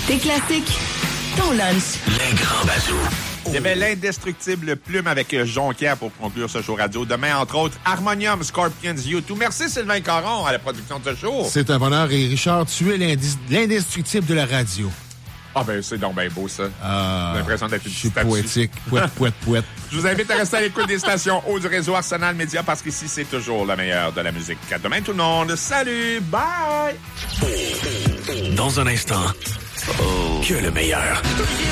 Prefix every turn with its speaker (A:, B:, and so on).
A: Tes classiques, ton lunch.
B: Les grands bazous.
C: Il y avait l'indestructible Plume avec Jonquière pour conclure ce show radio. Demain, entre autres, Harmonium, Scorpions, U2. Merci Sylvain Caron à la production de ce show.
D: C'est un bonheur. Et Richard, tu es l'indestructible de la radio.
C: Ah ben, c'est donc bien beau, ça. J'ai l'impression d'être une
D: Je suis
C: statue.
D: poétique. Pouette.
C: Je vous invite à rester à l'écoute des stations haut du réseau Arsenal Média parce qu'ici, c'est toujours la meilleure de la musique. À demain, tout le monde. Salut! Bye!
B: Dans un instant, que le meilleur.